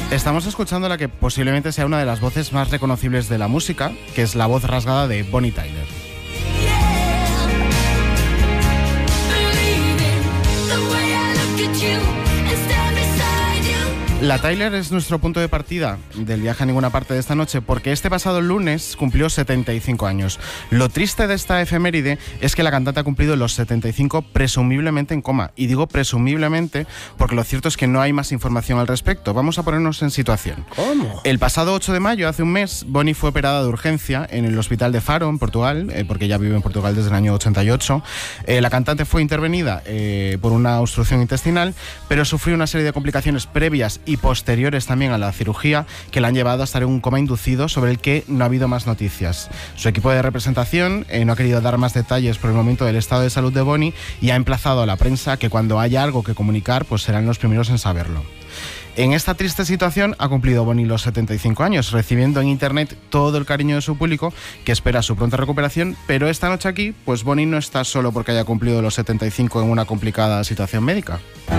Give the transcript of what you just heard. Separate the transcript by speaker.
Speaker 1: Estamos escuchando la que posiblemente sea una de las voces más reconocibles de la música, que es la voz rasgada de Bonnie Tyler. La Tyler es nuestro punto de partida del viaje a ninguna parte de esta noche, porque este pasado lunes cumplió 75 años. Lo triste de esta efeméride es que la cantante ha cumplido los 75 presumiblemente en coma. Y digo presumiblemente porque lo cierto es que no hay más información al respecto. Vamos a ponernos en situación.
Speaker 2: ¿Cómo?
Speaker 1: El pasado 8 de mayo, hace un mes, Bonnie fue operada de urgencia en el hospital de Faro, en Portugal, porque ella vive en Portugal desde el año 88. La cantante fue intervenida por una obstrucción intestinal, pero sufrió una serie de complicaciones previas y posteriores también a la cirugía que la han llevado a estar en un coma inducido sobre el que no ha habido más noticias. Su equipo de representación no ha querido dar más detalles por el momento del estado de salud de Bonnie y ha emplazado a la prensa que cuando haya algo que comunicar pues serán los primeros en saberlo. En esta triste situación ha cumplido Bonnie los 75 años, recibiendo en internet todo el cariño de su público que espera su pronta recuperación, pero esta noche aquí, pues Bonnie no está solo porque haya cumplido los 75 en una complicada situación médica.